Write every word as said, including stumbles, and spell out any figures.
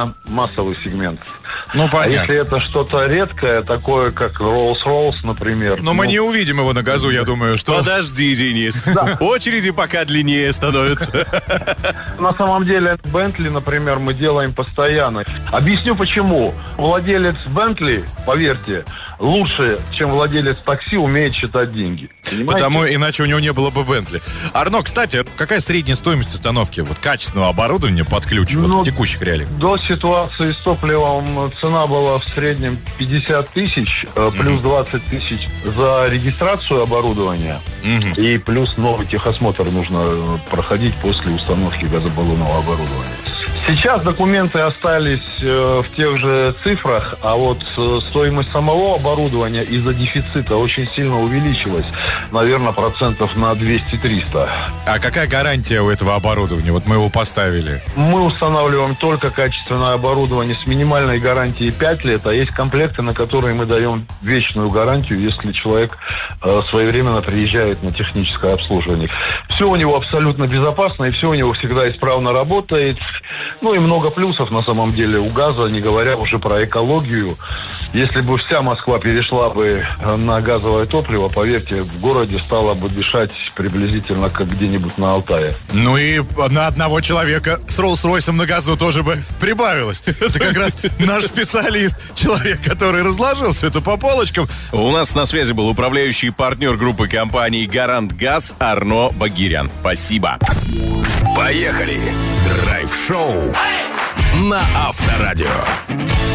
на массовый сегмент. Ну, понятно. А если это что-то редкое, такое как Rolls-Royce, например... Но ну, мы не увидим его на газу, я думаю, что... Подожди, Денис. Очереди пока длиннее становятся. На самом деле, Bentley, например, мы делаем постоянно. Объясню почему. Владелец Bentley, поверьте, лучше, чем владелец такси, умеет считать деньги. Понимаете? Потому иначе у него не было бы Bentley. Арно, кстати, какая средняя стоимость установки вот качественного оборудования под ключ ну, вот, в текущих реалиях? До ситуации с топливом цена была в среднем пятьдесят тысяч, mm-hmm. плюс двадцать тысяч за регистрацию оборудования. Mm-hmm. И плюс новый техосмотр нужно проходить после установки газобаллонного оборудования. Сейчас документы остались э, в тех же цифрах, а вот э, стоимость самого оборудования из-за дефицита очень сильно увеличилась. Наверное, процентов на двести-триста. А какая гарантия у этого оборудования? Вот мы его поставили. Мы устанавливаем только качественное оборудование с минимальной гарантией пять лет, а есть комплекты, на которые мы даем вечную гарантию, если человек э, своевременно приезжает на техническое обслуживание. Все у него абсолютно безопасно, и все у него всегда исправно работает. Ну и много плюсов на самом деле у газа, не говоря уже про экологию. Если бы вся Москва перешла бы на газовое топливо, поверьте, в городе стало бы дышать приблизительно как где-нибудь на Алтае. Ну и на одного человека с Роллс-Ройсом на газу тоже бы прибавилось. Это как раз наш специалист, человек, который разложил все это по полочкам. У нас на связи был управляющий партнер группы компаний «Гарант Газ» Арно Багирян. Спасибо. Поехали! Драйв-шоу на Авторадио.